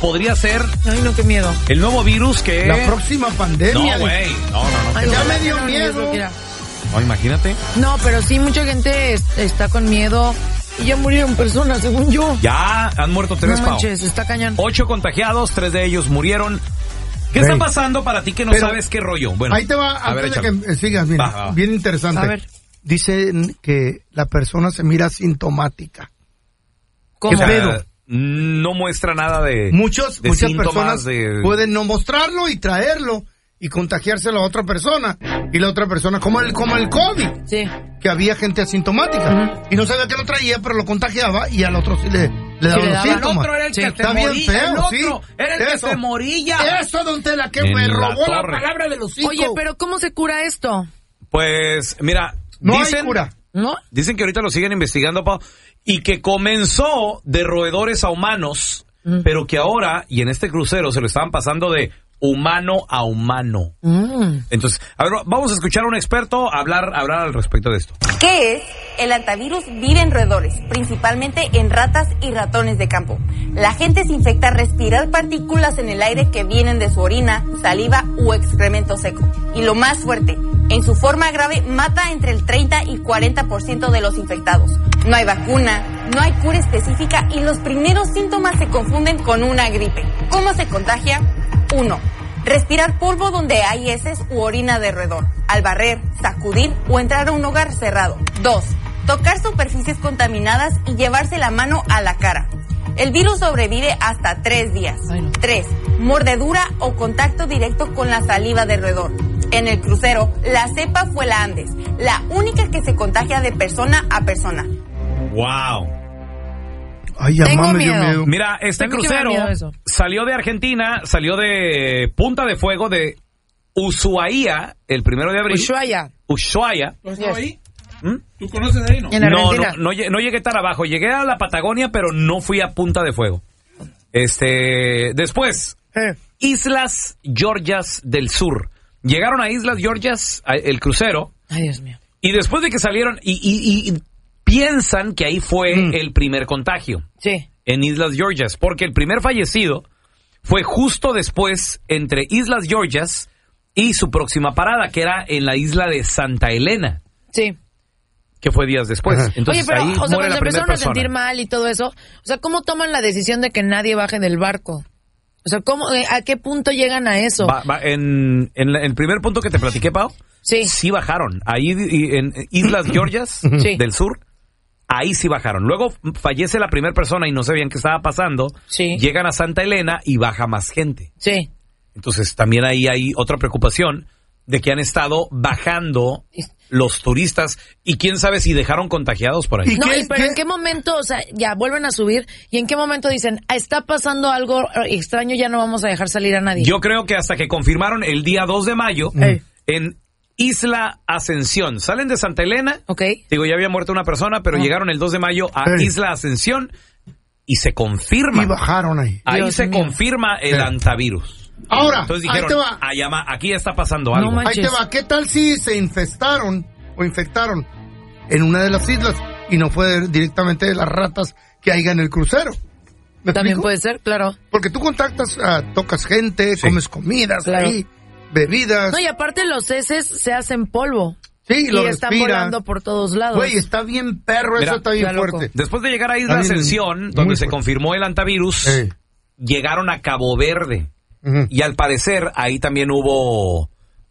podría ser... Ay, no, qué miedo. El nuevo virus que... La próxima pandemia. No, güey. No. Ay, ya me dio miedo. No, imagínate. No, pero sí, mucha gente está con miedo. Y ya murieron personas, según yo. Ya han muerto 3, No Pau. manches, está cañón. 8 contagiados, 3 de ellos murieron. ¿Qué está pasando para ti que no sabes qué rollo? Bueno, ahí te va, a ver, antes de que sigas, bien, bien interesante. A ver. Dicen que la persona se mira sintomática. ¿Cómo? ¿Qué pedo? No muestra nada de Muchas personas de... pueden no mostrarlo y traerlo y contagiárselo a otra persona. Y la otra persona, como el COVID. Sí. Que había gente asintomática. Y no sabía que lo traía, pero lo contagiaba y al otro sí le daba los síntomas. El otro era el que está bien feo, el otro sí. era el que se moría. Eso, don Tela, que me robó la palabra de los hijos. Oye, pero ¿cómo se cura esto? Pues, mira, no dicen, hay cura. ¿No? Dicen que ahorita lo siguen investigando, Pau, y que comenzó de roedores a humanos, pero que ahora, y en este crucero, se lo estaban pasando de humano a humano. Entonces, a ver, vamos a escuchar a un experto hablar al respecto de esto. ¿Qué es? El hantavirus vive en roedores, principalmente en ratas y ratones de campo. La gente se infecta al respirar partículas en el aire que vienen de su orina, saliva u excremento seco. Y lo más fuerte, en su forma grave mata entre el 30 y 40% de los infectados. No hay vacuna, no hay cura específica y los primeros síntomas se confunden con una gripe. ¿Cómo se contagia? 1. Respirar polvo donde hay heces u orina de roedor. Al barrer, sacudir o entrar a un hogar cerrado. 2. Tocar superficies contaminadas y llevarse la mano a la cara. El virus sobrevive hasta 3 días. 3. Mordedura o contacto directo con la saliva del roedor. En el crucero, la cepa fue la Andes, la única que se contagia de persona a persona. ¡Wow! Ay, ya me dio miedo. Mira, este crucero salió de Argentina, salió de Punta de Fuego, de Ushuaia, el 1 de abril. Ushuaia. ¿Tú has estado ahí? ¿Tú conoces ahí, no? No llegué tan abajo. Llegué a la Patagonia, pero no fui a Punta de Fuego. Después, Islas Georgias del Sur. Llegaron a Islas Georgias, el crucero. Ay, Dios mío. Y después de que salieron, y piensan que ahí fue el primer contagio. Sí. En Islas Georgias, porque el primer fallecido fue justo después entre Islas Georgias y su próxima parada, que era en la isla de Santa Elena. Sí. Que fue días después. Entonces, oye, pero, ahí o sea, muere la cuando primera empezaron persona. a sentir mal y todo eso, o sea, ¿cómo toman la decisión de que nadie baje del barco? O sea, ¿a qué punto llegan a eso? En el primer punto que te platiqué, Pau, sí bajaron. Ahí en Islas Georgias del Sur, ahí sí bajaron. Luego fallece la primera persona y no sabían qué estaba pasando. Sí. Llegan a Santa Elena y baja más gente. Sí. Entonces también ahí hay otra preocupación de que han estado bajando los turistas y quién sabe si dejaron contagiados por ahí. No, pero ¿en qué momento, o sea, ya vuelven a subir y en qué momento dicen, está pasando algo extraño, ya no vamos a dejar salir a nadie? Yo creo que hasta que confirmaron el día 2 de mayo en Isla Ascensión. Salen de Santa Elena. Digo, ya había muerto una persona, pero llegaron el 2 de mayo a Isla Ascensión y se confirma. Y bajaron ahí. Ahí Dios se mío. confirma el hantavirus. Ahora, entonces dijeron, ahí te va. aquí ya está pasando algo. Ahí te va. ¿Qué tal si se infectaron en una de las islas y no fue directamente de las ratas que hay en el crucero? También puede ser, claro. Porque tú contactas, tocas gente, comes comidas ahí, bebidas. No, y aparte los heces se hacen polvo. Sí, y están volando por todos lados. Güey, está bien perro, Mira, eso está bien fuerte. Después de llegar a Isla Ascensión, donde se confirmó el hantavirus, llegaron a Cabo Verde. Y al parecer ahí también hubo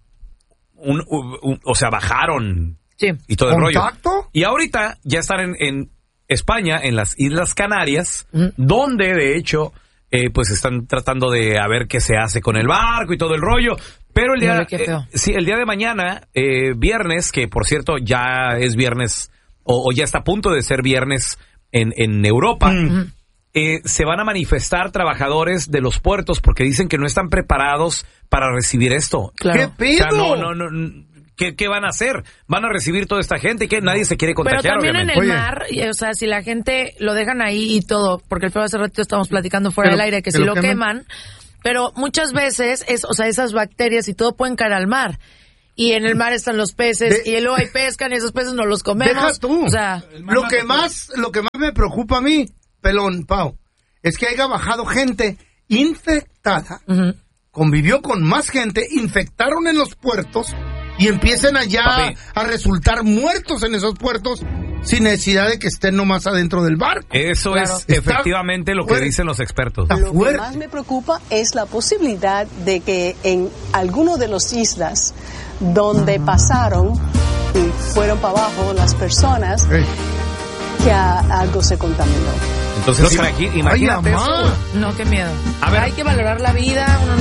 o sea, bajaron y todo el rollo. Y ahorita ya están en España, en las Islas Canarias, donde de hecho pues están tratando de a ver qué se hace con el barco y todo el rollo. Pero el día de mañana, viernes, que por cierto ya es viernes o ya está a punto de ser viernes en Europa. Se van a manifestar trabajadores de los puertos porque dicen que no están preparados para recibir esto. Claro. ¿Qué pedo? O sea, no. ¿Qué van a hacer? ¿Van a recibir toda esta gente? Que nadie se quiere contagiar, pero también obviamente. En el mar, o sea, si la gente lo dejan ahí y todo, porque hace ratito estamos platicando fuera del aire que si lo queman, pero muchas veces, esas bacterias y todo pueden caer al mar. Y en el mar están los peces, y luego hay pescan y esos peces no los comemos. Deja tú. O sea, lo que más me preocupa a mí, pelón, Pau, es que haya bajado gente infectada, convivió con más gente, infectaron en los puertos y empiezan allá a resultar muertos en esos puertos sin necesidad de que estén nomás adentro del barco. Eso es efectivamente lo que dicen los expertos. Lo que más me preocupa es la posibilidad de que en alguno de las islas donde pasaron y fueron para abajo las personas, que algo se contaminó. Entonces, imagínate eso. No, qué miedo. A ver, hay que valorar la vida, uno